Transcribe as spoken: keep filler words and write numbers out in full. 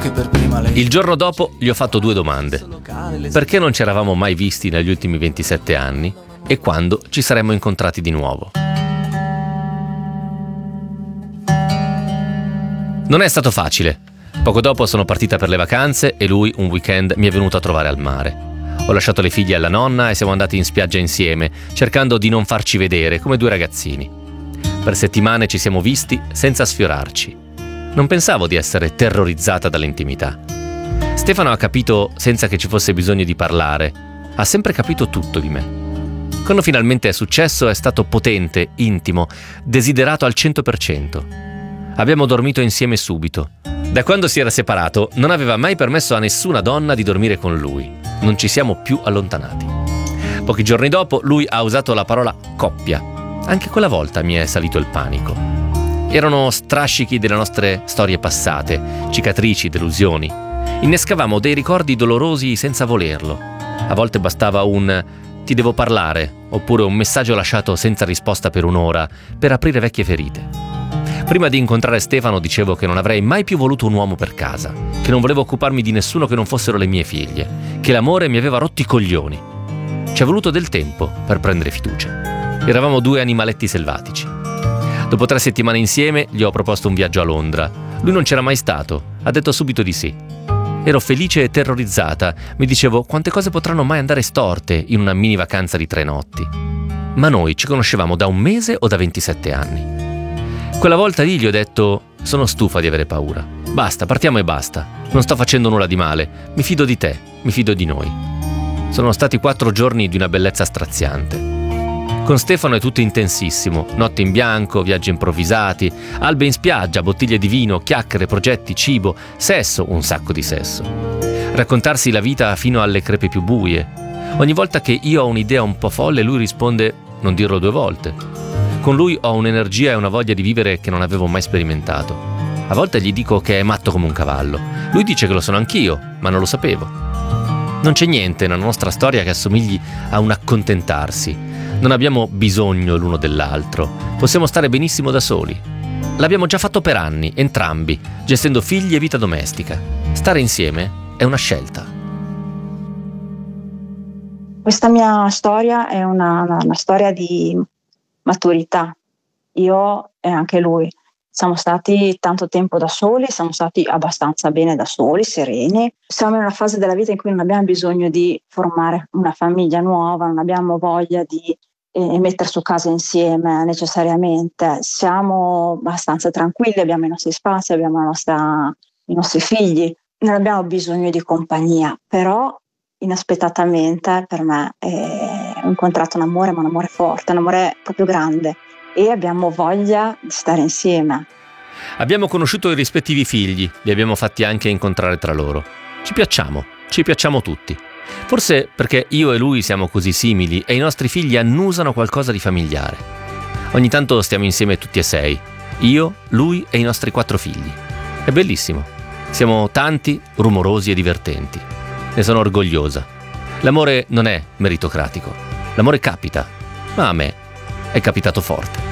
che per prima lei... Il giorno dopo gli ho fatto due domande. Perché non ci eravamo mai visti negli ultimi ventisette anni e quando ci saremmo incontrati di nuovo. Non è stato facile. Poco dopo sono partita per le vacanze e lui un weekend mi è venuto a trovare al mare. Ho lasciato le figlie alla nonna e siamo andati in spiaggia insieme, cercando di non farci vedere come due ragazzini. Per settimane ci siamo visti senza sfiorarci. Non pensavo di essere terrorizzata dall'intimità. Stefano ha capito senza che ci fosse bisogno di parlare. Ha sempre capito tutto di me. Quando finalmente è successo è stato potente, intimo, desiderato al cento per cento. Abbiamo dormito insieme subito. Da quando si era separato non aveva mai permesso a nessuna donna di dormire con lui. Non ci siamo più allontanati. Pochi giorni dopo lui ha usato la parola coppia. Anche quella volta mi è salito il panico. Erano strascichi delle nostre storie passate, cicatrici, delusioni. Innescavamo dei ricordi dolorosi senza volerlo. A volte bastava un «ti devo parlare» oppure un messaggio lasciato senza risposta per un'ora per aprire vecchie ferite. Prima di incontrare Stefano dicevo che non avrei mai più voluto un uomo per casa, che non volevo occuparmi di nessuno che non fossero le mie figlie, che l'amore mi aveva rotto i coglioni. Ci è voluto del tempo per prendere fiducia. Eravamo due animaletti selvatici. Dopo tre settimane insieme gli ho proposto un viaggio a Londra. Lui non c'era mai stato, ha detto subito di sì. Ero felice e terrorizzata, mi dicevo quante cose potranno mai andare storte in una mini vacanza di tre notti. Ma noi ci conoscevamo da un mese o da ventisette anni. Quella volta lì gli ho detto sono stufa di avere paura. Basta, partiamo e basta. Non sto facendo nulla di male. Mi fido di te, mi fido di noi. Sono stati quattro giorni di una bellezza straziante. Con Stefano è tutto intensissimo. Notti in bianco, viaggi improvvisati, albe in spiaggia, bottiglie di vino, chiacchiere, progetti, cibo, sesso, un sacco di sesso. Raccontarsi la vita fino alle crepe più buie. Ogni volta che io ho un'idea un po' folle, lui risponde non dirlo due volte. Con lui ho un'energia e una voglia di vivere che non avevo mai sperimentato. A volte gli dico che è matto come un cavallo. Lui dice che lo sono anch'io, ma non lo sapevo. Non c'è niente nella nostra storia che assomigli a un accontentarsi. Non abbiamo bisogno l'uno dell'altro. Possiamo stare benissimo da soli. L'abbiamo già fatto per anni, entrambi, gestendo figli e vita domestica. Stare insieme è una scelta. Questa mia storia è una, una, una storia di maturità. Io e anche lui siamo stati tanto tempo da soli, siamo stati abbastanza bene da soli, sereni. Siamo in una fase della vita in cui non abbiamo bisogno di formare una famiglia nuova, non abbiamo voglia di eh, mettere su casa insieme necessariamente. Siamo abbastanza tranquilli, abbiamo i nostri spazi, abbiamo la nostra, i nostri figli, non abbiamo bisogno di compagnia, però inaspettatamente per me eh, ho incontrato un amore, ma un amore forte, un amore proprio grande, e abbiamo voglia di stare insieme. Abbiamo conosciuto i rispettivi figli, li abbiamo fatti anche incontrare tra loro. Ci piacciamo, ci piacciamo tutti. Forse perché io e lui siamo così simili e i nostri figli annusano qualcosa di familiare. Ogni tanto stiamo insieme tutti e sei, io, lui e i nostri quattro figli. È bellissimo. Siamo tanti, rumorosi e divertenti. Ne sono orgogliosa. L'amore non è meritocratico. L'amore capita, ma a me è capitato forte.